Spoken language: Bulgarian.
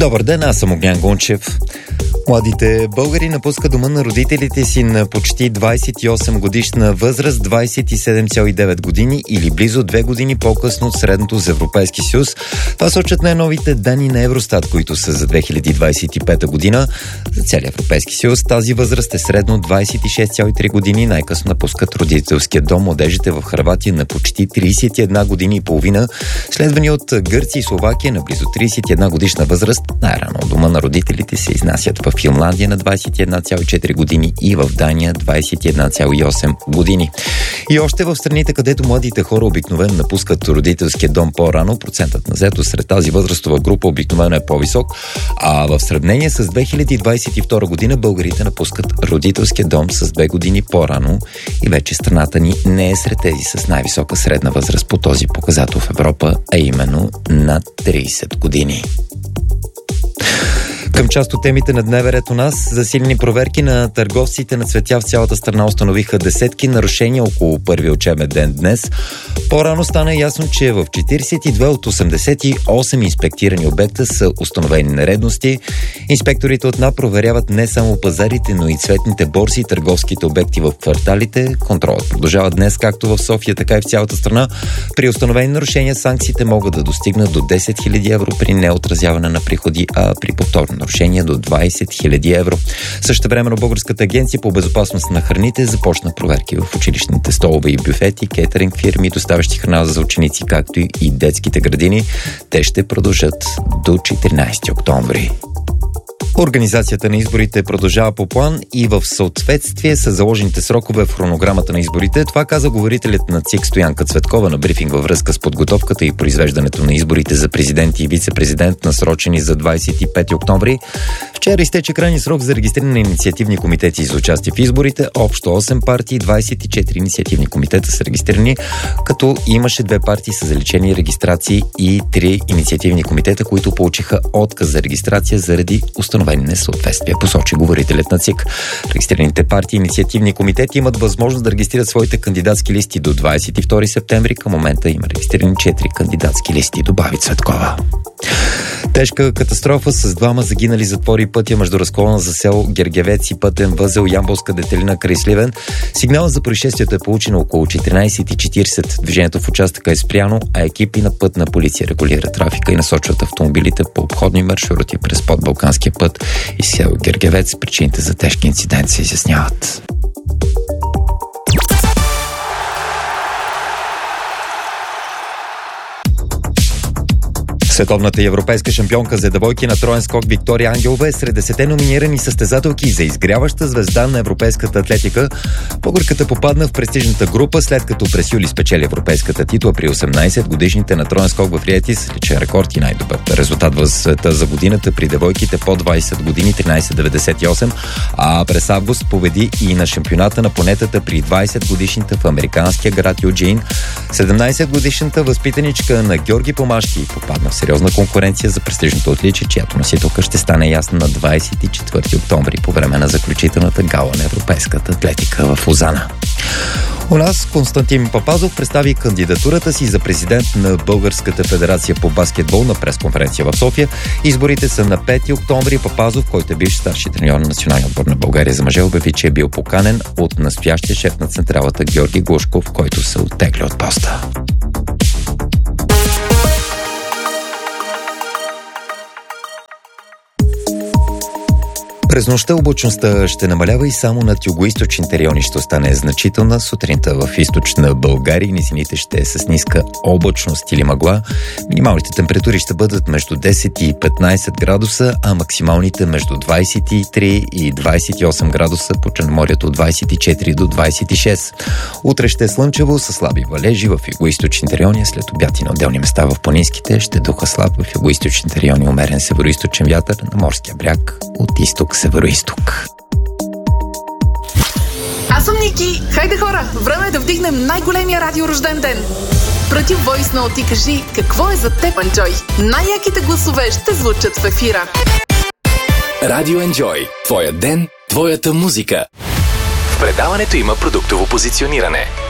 Добър ден, аз съм Огнян Гунчев. Младите българи напускат дома на родителите си на почти 28 годишна възраст, 27,9 години или близо 2 години по-късно от средното за Европейски съюз. Това сочат най-новите данни на Евростат, които са за 2025 година. За целия Европейски съюз тази възраст е средно 26,3 години. Най-късно напускат родителския дом младежите в Хърватия на почти 31 години и половина, следвани от Гърция и Словакия на близо 31 годишна възраст. Най-рано от дома на родителите се изнасят в Финландия на 21,4 години и в Дания 21,8 години. И още в страните, където младите хора обикновено напускат родителския дом по-рано, процентът на заетост сред тази възрастова група обикновено е по-висок, а в сравнение с 2022 година българите напускат родителския дом с 2 години по-рано и вече страната ни не е сред тези с най-висока средна възраст по този показател в Европа, а именно над 30 години. Към част от темите на дневен ред у нас, засилени проверки на търговците на цветя в цялата страна установиха десетки нарушения около първия учебен ден днес. По-рано стана ясно, че в 42 от 88 инспектирани обекта са установени нередности. Инспекторите от НАП проверяват не само пазарите, но и цветните борси и търговските обекти в кварталите. Контролът продължава днес както в София, така и в цялата страна. При установени нарушения санкциите могат да достигнат до 10 000 евро при неотразяване на приходи, а при повторно нарушение до 20 000 евро. Същевременно Българската агенция по безопасност на храните започна проверки в училищните столове и бюфети, кетеринг фирми, доставящи храна за ученици, както и детските градини. Те ще продължат до 14 октомври. Организацията на изборите продължава по план и в съответствие с заложените срокове в хронограмата на изборите. Това каза говорителят на ЦИК Стоянка Цветкова на брифинг във връзка с подготовката и произвеждането на изборите за президент и вице-президент, насрочени за 25 октомври. Вчера изтече крайния срок за регистриране на инициативни комитети за участие в изборите. Общо 8 партии, 24 инициативни комитета са регистрирани, като имаше 2 партии с заличени регистрации и 3 инициативни комитета, които получиха отказ за регистрация заради установени несъответствия, посочи говорителят на ЦИК. Регистрираните партии и инициативни комитети имат възможност да регистрират своите кандидатски листи до 22 септември. Към момента има регистрирани 4 кандидатски листи, добави Цветкова. Тежка катастрофа с 2 загинали затвори пътя между разклона за село Гергевец и пътен възел Ямболска детелина край Сливен. Сигналът за происшествието е получено около 14:40. Движението в участъка е спряно, а екипи на пътна полиция регулират трафика и насочват автомобилите по обходни маршрути през подбалканския път и село Гергевец. Причините за тежки инциденти се изясняват. Световната и европейска шампионка за девойки на троен скок Виктория Ангелова е сред 10 номинирани състезателки за изгряваща звезда на европейската атлетика. Българката попадна в престижната група, след като през юли спечели европейската титла при 18 годишните на троен скок в Риетис, личен рекорд и най-добър резултат в света за годината при девойките по 20 години 13,98, а през август победи и на шампионата на планетата при 20 годишните в американския град Юджин. 17 годишната възпитаничка на Георги Помашки попадна в сериозна конкуренция за престижното отличие, чиято носителка ще стане ясна на 24 октомври по време на заключителната гала на европейската атлетика в Лозана. У нас Константин Папазов представи кандидатурата си за президент на Българската федерация по баскетбол на пресконференция в София. Изборите са на 5 октомври. Папазов, който е бивш старши треньор на националния отбор на България за мъже, обяви, че е бил поканен от настоящия шеф на централата Георги Глушков, който се оттегли от поста. През нощта облачността ще намалява и само над югоизточните райони ще остане значителна. Сутринта в източна България и низините ще е с ниска облачност или мъгла. Минималните температури ще бъдат между 10 и 15 градуса, а максималните между 23 и 28 градуса, по Черноморието от 24 до 26. Утре ще е слънчево с слаби валежи в югоизточните райони, след обяд и на отделни места в планинските ще духа слаб, в югоизточните райони умерен североизточен вятър, на морския бряг от изток североизток. Аз съм Ники. Хайде хора, време е да вдигнем най-големия радиорожден ден. Прати войс ноут и кажи какво е за теб, Enjoy. Най-яките гласове ще звучат в ефира. Радио Enjoy. Твоя ден, твоята музика. В предаването има продуктово позициониране.